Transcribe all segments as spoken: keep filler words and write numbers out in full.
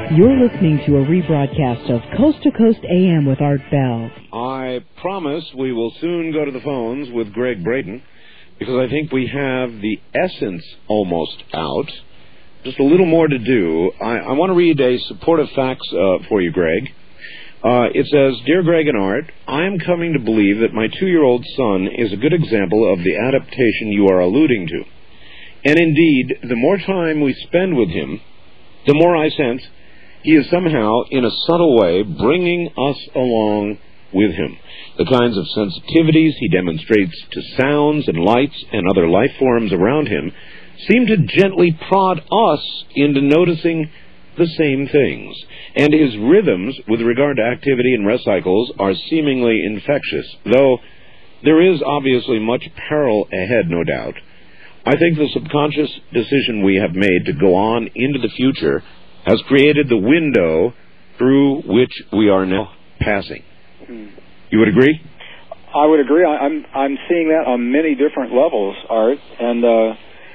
You're listening to a rebroadcast of Coast to Coast A M with Art Bell. I promise we will soon go to the phones with Gregg Braden, because I think we have the essence almost out. Just a little more to do. I, I want to read a supportive fax uh, for you, Greg. Uh, it says, Dear Greg and Art, I am coming to believe that my two-year-old son is a good example of the adaptation you are alluding to. And indeed, the more time we spend with him, the more I sense he is somehow, in a subtle way, bringing us along with him. The kinds of sensitivities he demonstrates to sounds and lights and other life forms around him seem to gently prod us into noticing the same things. And his rhythms with regard to activity and rest cycles are seemingly infectious, though there is obviously much peril ahead, no doubt. I think the subconscious decision we have made to go on into the future has created the window through which we are now passing. Hmm. You would agree? I would agree. I, I'm I'm seeing that on many different levels, Art. And, uh,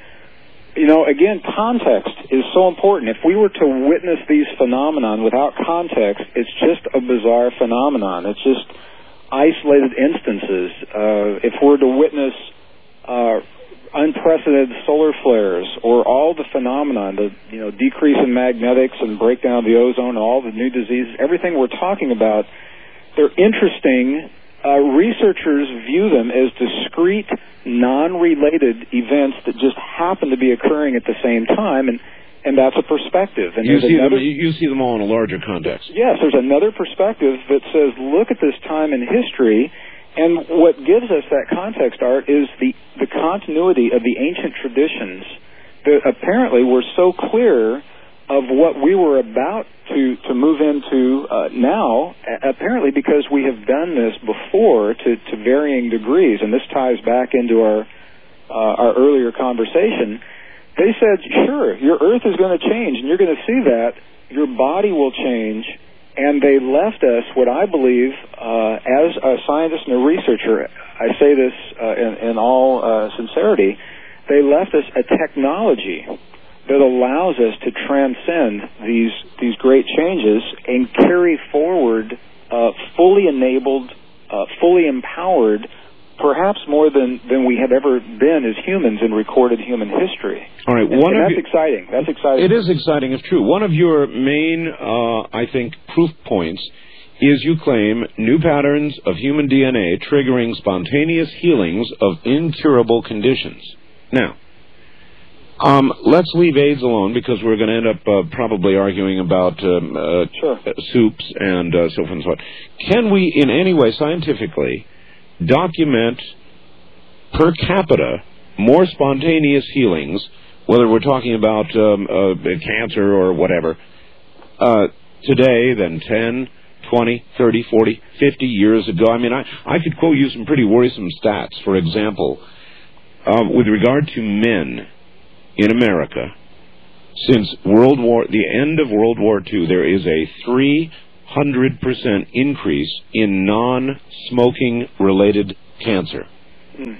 you know, again, context is so important. If we were to witness these phenomenon without context, it's just a bizarre phenomenon. It's just isolated instances. Uh, if we're to witness uh, unprecedented solar flares, or all the phenomenon, the you know decrease in magnetics and breakdown of the ozone, all the new diseases, everything we're talking about, they're interesting. Uh, researchers view them as discrete, non-related events that just happen to be occurring at the same time, and, and that's a perspective. And you see another, them. You see them all in a larger context. Yes, there's another perspective that says, look at this time in history. And what gives us that context, Art, is the, the continuity of the ancient traditions that apparently were so clear of what we were about to, to move into uh, now, apparently because we have done this before to, to varying degrees. And this ties back into our, uh, our earlier conversation. They said, sure, your Earth is going to change, and you're going to see that. Your body will change. And they left us what I believe, uh, as a scientist and a researcher, I say this uh, in, in all uh, sincerity, they left us a technology that allows us to transcend these these great changes and carry forward uh, fully enabled, uh, fully empowered, perhaps more than, than we have ever been as humans in recorded human history. All right, and, one and of that's you, exciting. That's exciting. It is exciting, it's true. One of your main, uh, I think, proof points is you claim new patterns of human D N A triggering spontaneous healings of incurable conditions. Now, um, let's leave AIDS alone, because we're going to end up uh, probably arguing about um, uh, sure. soups and uh, so forth and so on. Can we, in any way, scientifically, document per capita more spontaneous healings, whether we're talking about um, uh, cancer or whatever, uh, today than ten, twenty, thirty, forty, fifty years ago? I mean, I, I could quote you some pretty worrisome stats. For example, uh, with regard to men in America, since World War, the end of World War Two, there is a three hundred percent increase in non-smoking related cancer. Mm.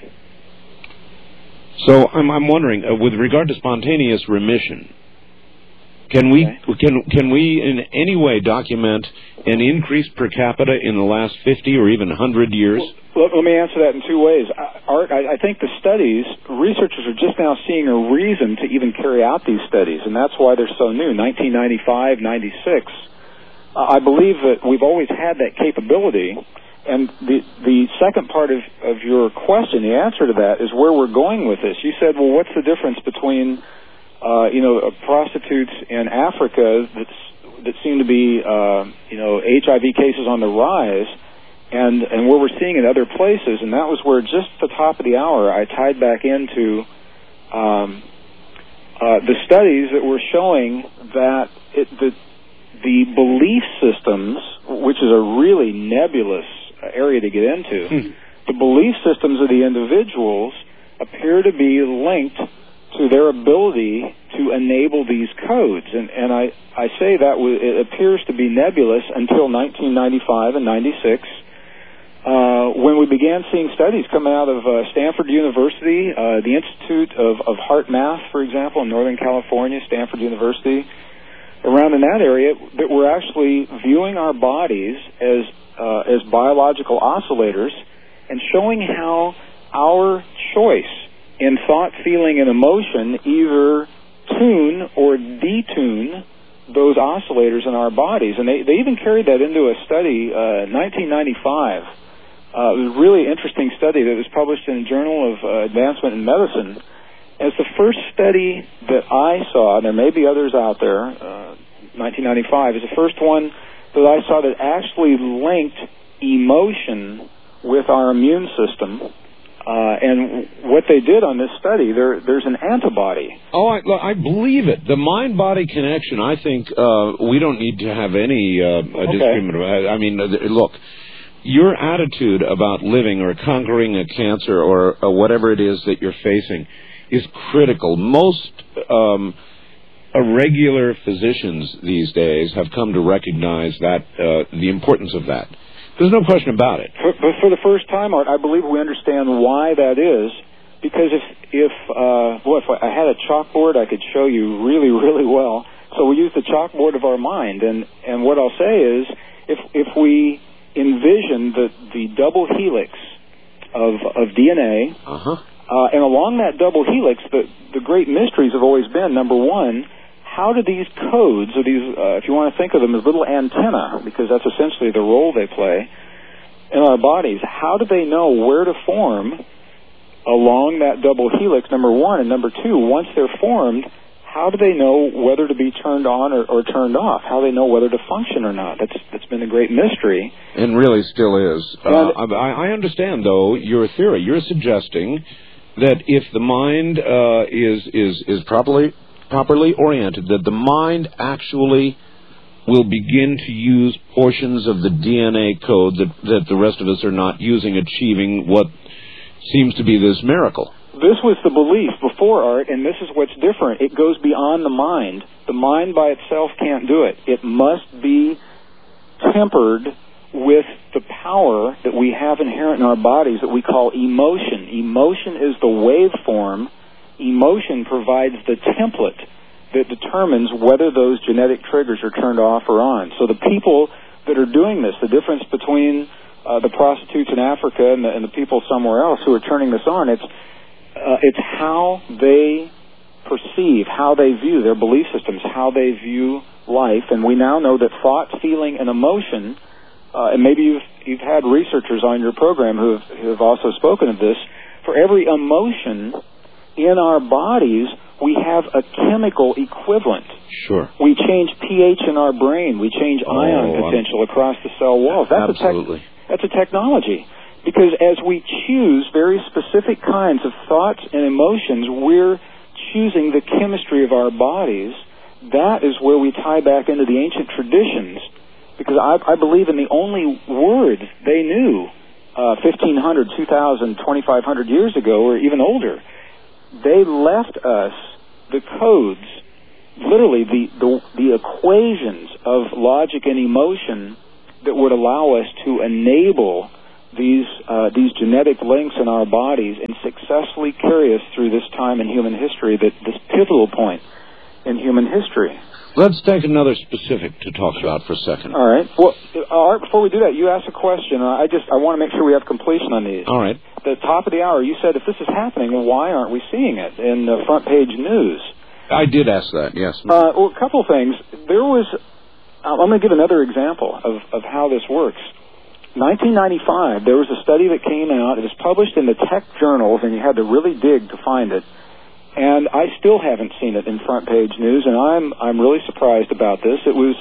So I'm, I'm wondering, uh, with regard to spontaneous remission, can we okay. can can we in any way document an increase per capita in the last fifty or even one hundred years? Well, let me answer that in two ways. Art, I, I think the studies, researchers are just now seeing a reason to even carry out these studies, and that's why they're so new, nineteen ninety-five, ninety-six. I believe that we've always had that capability, and the the second part of, of your question, the answer to that, is where we're going with this. You said, well, what's the difference between, uh, you know, prostitutes in Africa that's, that seem to be, uh, you know, H I V cases on the rise, and, and where we're seeing in other places? And that was where, just at the top of the hour, I tied back into um, uh, the studies that were showing that it, the The belief systems, which is a really nebulous area to get into, hmm. the belief systems of the individuals appear to be linked to their ability to enable these codes. And, and I, I say that w- it appears to be nebulous until nineteen ninety-five and ninety-six, uh, when we began seeing studies coming out of uh, Stanford University, uh, the Institute of, of Heart Math, for example, in Northern California, Stanford University, around in that area, that we're actually viewing our bodies as uh, as biological oscillators and showing how our choice in thought, feeling, and emotion either tune or detune those oscillators in our bodies. And they, they even carried that into a study uh, in nineteen ninety-five. Uh, it was a really interesting study that was published in the Journal of uh, Advancement in Medicine. As the first study that I saw, and there may be others out there, uh, nineteen ninety-five is the first one that I saw that actually linked emotion with our immune system. Uh, and what they did on this study, there, there's an antibody. Oh, I, look, I believe it. The mind-body connection, I think uh, we don't need to have any uh, okay. disagreement about it. I mean, uh, look, your attitude about living or conquering a cancer or uh, whatever it is that you're facing is critical. Most um, irregular physicians these days have come to recognize that uh, the importance of that. There's no question about it. For, but for the first time, Art, I believe we understand why that is. Because if, if uh, well, if I had a chalkboard, I could show you really, really well. So we use the chalkboard of our mind, and, and what I'll say is, if if we envision the the double helix of of D N A, uh-huh. uh, and along that double helix, the the great mysteries have always been, number one, how do these codes, or these, uh, if you want to think of them as little antennae, because that's essentially the role they play in our bodies, how do they know where to form along that double helix, number one, and number two, once they're formed, how do they know whether to be turned on or, or turned off? How do they know whether to function or not? That's that's been a great mystery. And really still is. Uh, I, I understand, though, your theory. You're suggesting that if the mind uh, is is is properly properly oriented, that the mind actually will begin to use portions of the D N A code that, that the rest of us are not using, achieving what seems to be this miracle. This was the belief before, Art, and this is what's different. It goes beyond the mind. The mind by itself can't do it. It must be tempered with the power that we have inherent in our bodies that we call emotion. Emotion is the waveform. Emotion provides the template that determines whether those genetic triggers are turned off or on. So the people that are doing this, the difference between uh, the prostitutes in Africa and the, and the people somewhere else who are turning this on, it's uh, it's how they perceive, how they view their belief systems, how they view life. And we now know that thought, feeling, and emotion, uh, and maybe you've, you've had researchers on your program who have, who have also spoken of this, for every emotion in our bodies, we have a chemical equivalent. Sure. We change pH in our brain. We change oh, ion potential I'm... across the cell walls. That's Absolutely. A tech... That's a technology. Because as we choose very specific kinds of thoughts and emotions, we're choosing the chemistry of our bodies. That is where we tie back into the ancient traditions. Because I, I believe in the only word they knew uh, fifteen hundred, two thousand, twenty-five hundred years ago, or even older. They left us the codes, literally the, the, the equations of logic and emotion that would allow us to enable these uh, these genetic links in our bodies and successfully carry us through this time in human history, that this pivotal point in human history. Let's take another specific to talk about for a second. All right. Well, Art, before we do that, you asked a question. I just I want to make sure we have completion on these. All right. At the top of the hour, you said, if this is happening, why aren't we seeing it in the front page news? I did ask that, yes. Uh, well, a couple of things. There was, I'm going to give another example of, of how this works. nineteen ninety-five, there was a study that came out. It was published in the tech journals, and you had to really dig to find it. And I still haven't seen it in front page news, and I'm I'm really surprised about this. It was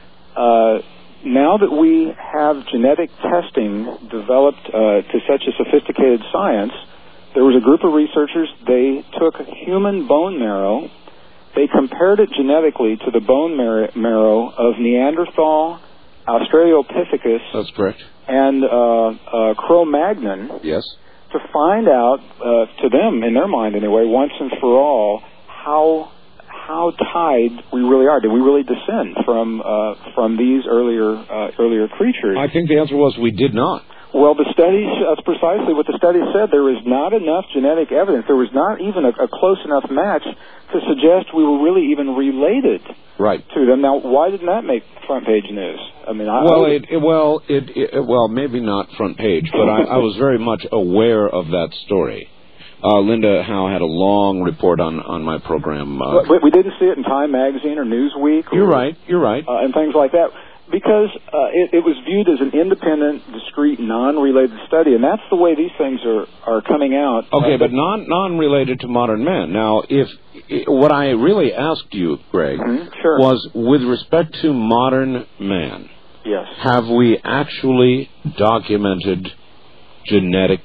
uh, now that we have genetic testing developed uh, to such a sophisticated science, there was a group of researchers. They took human bone marrow, they compared it genetically to the bone mar- marrow of Neanderthal, Australopithecus, that's correct, and uh, uh, Cro-Magnon. Yes. To find out, uh, to them, in their mind anyway, once and for all, how how tied we really are. Did we really descend from uh, from these earlier uh, earlier creatures? I think the answer was we did not. Well, the studies, that's precisely what the study said. There was not enough genetic evidence. There was not even a, a close enough match to suggest we were really even related right. to them. Now, why didn't that make front page news? I mean, I, well, I it, it, well, it, it, well, maybe not front page, but I, I was very much aware of that story. Uh, Linda Howe had a long report on, on my program. Uh, we, we didn't see it in Time Magazine or Newsweek. Or, you're right. You're right. Uh, and things like that. Because uh, it, it was viewed as an independent, discrete, non-related study, and that's the way these things are, are coming out. Okay, uh, but non non-related to modern man. Now, if, if what I really asked you, Greg, mm-hmm, sure. was with respect to modern man. Yes. Have we actually documented genetic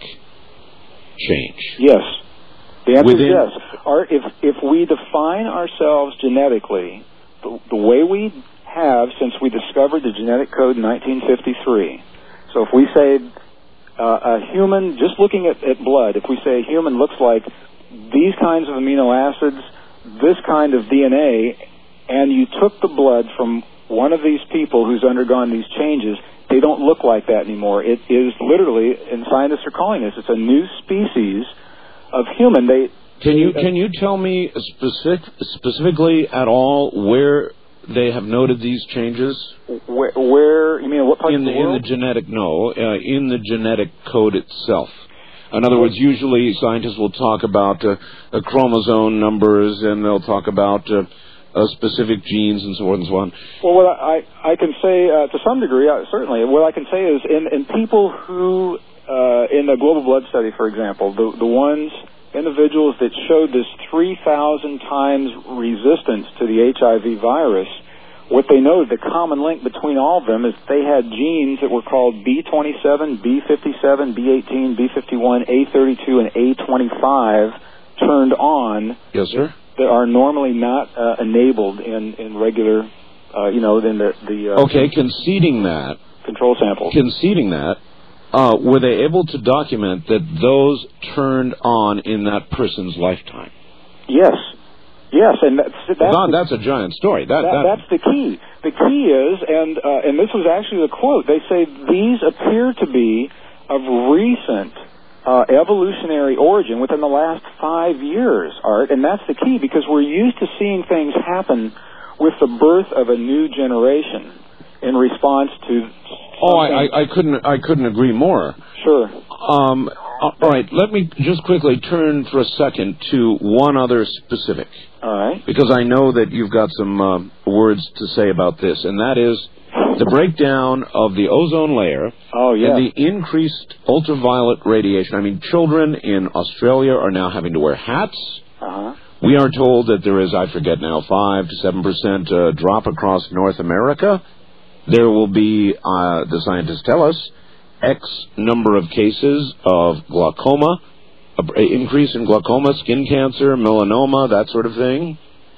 change? Yes. The answer Within... is yes. Our, if if we define ourselves genetically, the, the way we have since we discovered the genetic code in nineteen fifty-three. So if we say uh, a human, just looking at, at blood, if we say a human looks like these kinds of amino acids, this kind of D N A, and you took the blood from one of these people who's undergone these changes, they don't look like that anymore. It is literally, and scientists are calling this, it's a new species of human. They Can you, can you tell me specific, specifically at all where they have noted these changes? Where, where you mean what part in of the, the world? in the genetic no uh, in the genetic code itself. In other words, usually scientists will talk about uh, uh, chromosome numbers, and they'll talk about uh, uh, specific genes and so forth and so on. Well, what I I can say uh, to some degree, uh, certainly, what I can say is in in people who uh, in the global blood study, for example, the the ones individuals that showed this three thousand times resistance to the H I V virus, what they know, the common link between all of them is they had genes that were called B twenty-seven, B fifty-seven, B eighteen, B fifty-one, A thirty-two, and A twenty-five turned on. Yes, sir. That are normally not uh, enabled in, in regular, uh, you know, in the... the uh, okay, conceding that. Control samples. Conceding that. Uh, were they able to document that those turned on in that person's lifetime? Yes. Yes, and that's... that's God, the, that's a giant story. That, that, that, that's the key. The key is, and uh, and this was actually the quote, they say these appear to be of recent uh, evolutionary origin within the last five years, Art, and that's the key, because we're used to seeing things happen with the birth of a new generation in response to... Oh, I, I, I couldn't I couldn't agree more. Sure. Um, all right, let me just quickly turn for a second to one other specific. All right. Because I know that you've got some uh, words to say about this, and that is the breakdown of the ozone layer oh, yeah. and the increased ultraviolet radiation. I mean, children in Australia are now having to wear hats. Uh-huh. We are told that there is, I forget now, five to seven percent uh, drop across North America. There will be, uh, the scientists tell us, X number of cases of glaucoma, an increase in glaucoma, skin cancer, melanoma, that sort of thing.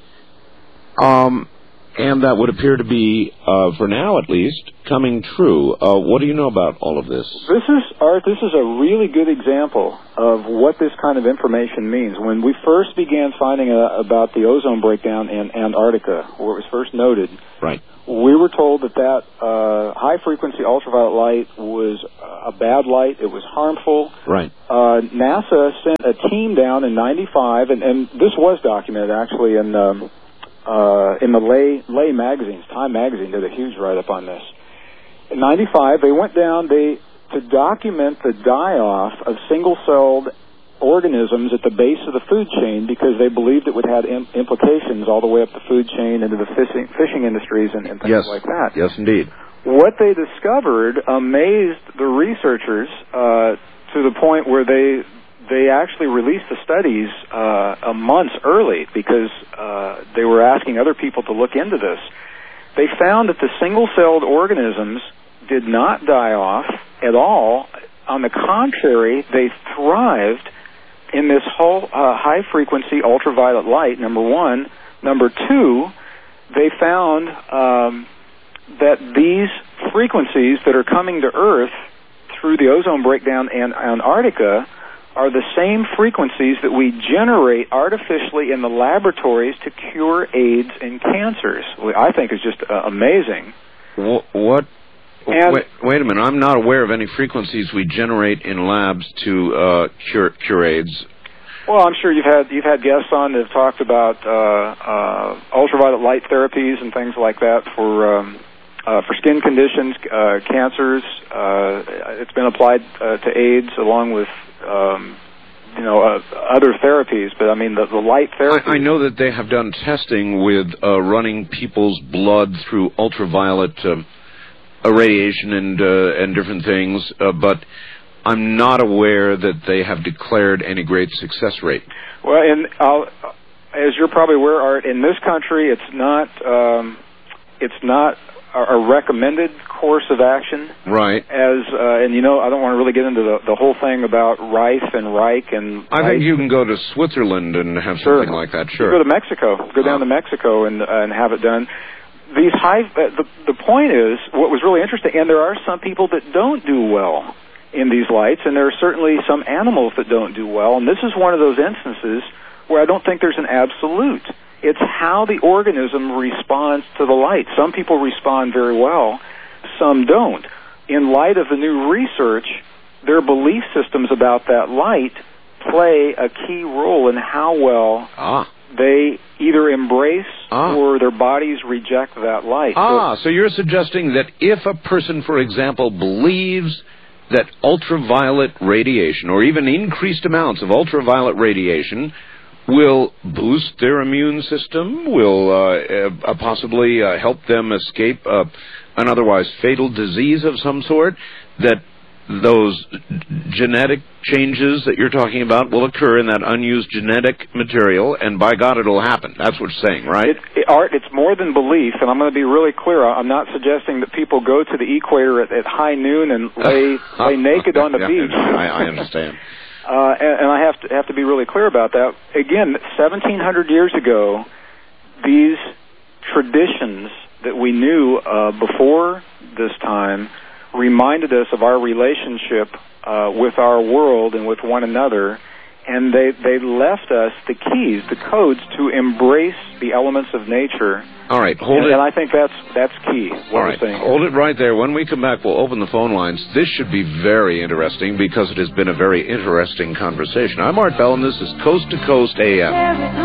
Um, and that would appear to be, uh, for now at least, coming true. Uh, what do you know about all of this? This is, Art, this is a really good example of what this kind of information means. When we first began finding uh, about the ozone breakdown in Antarctica, where it was first noted, right. we were told that that uh, high-frequency ultraviolet light was a bad light. It was harmful. Right. Uh, NASA sent a team down in ninety-five, and, and this was documented, actually, in um, uh, in the lay, lay magazines. Time magazine did a huge write-up on this. In ninety-five, they went down they to document the die-off of single-celled organisms at the base of the food chain, because they believed it would have im- implications all the way up the food chain into the fishing, fishing industries and, and things yes. like that. Yes, indeed. What they discovered amazed the researchers uh, to the point where they they actually released the studies uh, a month early, because uh, they were asking other people to look into this. They found that the single-celled organisms did not die off at all. On the contrary, they thrived in this whole uh, high-frequency ultraviolet light, number one. Number two, they found um, that these frequencies that are coming to Earth through the ozone breakdown in Antarctica are the same frequencies that we generate artificially in the laboratories to cure AIDS and cancers. I think is just uh, amazing. What And wait, wait a minute. I'm not aware of any frequencies we generate in labs to uh, cure, cure AIDS. Well, I'm sure you've had you've had guests on that have talked about uh, uh, ultraviolet light therapies and things like that for um, uh, for skin conditions, uh, cancers. Uh, it's been applied uh, to AIDS along with um, you know uh, other therapies. But I mean the, the light therapy. I, I know that they have done testing with uh, running people's blood through ultraviolet uh, irradiation and uh, and different things, uh, but I'm not aware that they have declared any great success rate. Well, and I'll, as you're probably aware, Art, in this country, it's not um, it's not a, a recommended course of action. Right. As uh, and you know, I don't want to really get into the, the whole thing about Rife and Reich and. I think you can go to Switzerland and have sure. something like that. Sure. You go to Mexico. Go down oh. to Mexico and uh, and have it done. These high. Uh, the the point is, what was really interesting, and there are some people that don't do well in these lights, and there are certainly some animals that don't do well, and this is one of those instances where I don't think there's an absolute. It's how the organism responds to the light. Some people respond very well, some don't. In light of the new research, their belief systems about that light play a key role in how well ah. they either embrace ah. or their bodies reject that light. Ah, so, so you're suggesting that if a person, for example, believes that ultraviolet radiation, or even increased amounts of ultraviolet radiation, will boost their immune system, will uh, uh, possibly uh, help them escape uh, an otherwise fatal disease of some sort, that those genetic changes that you're talking about will occur in that unused genetic material, and by God, it'll happen. That's what you're saying, right? It, it, Art, it's more than belief, and I'm going to be really clear. I'm not suggesting that people go to the equator at, at high noon and lay lay naked on the yeah, beach. I, I understand. uh, and, and I have to have to be really clear about that. Again, seventeen hundred years ago, these traditions that we knew uh, before this time reminded us of our relationship uh, with our world and with one another, and they they left us the keys, the codes to embrace the elements of nature. All right, hold and, it. And I think that's that's key. What All right, we're saying. hold it right there. When we come back, we'll open the phone lines. This should be very interesting because it has been a very interesting conversation. I'm Art Bell, and this is Coast to Coast A M.